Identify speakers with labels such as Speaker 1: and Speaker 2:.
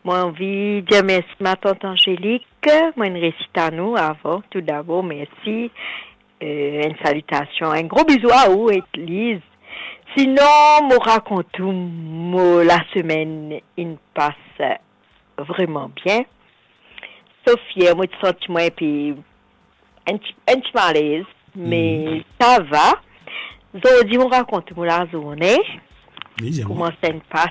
Speaker 1: Moi, envie de dire merci, ma tante Angélique. Moi, une récite à nous avant. Tout d'abord, merci. Une salutation. Un gros bisou à vous, Lise. Sinon, me raconte tout. La semaine, il passe vraiment bien. Sophie, moi, je sens moi, et puis, un petit malaise. Mais ça va. Aujourd'hui, on raconte la journée.
Speaker 2: Oui, j'aime.
Speaker 1: Comment ça se passe